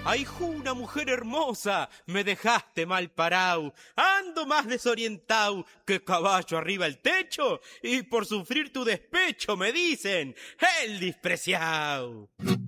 Ay, una mujer hermosa, me dejaste mal parao. Ando más desorientado que caballo arriba el techo y por sufrir tu despecho me dicen el despreciado.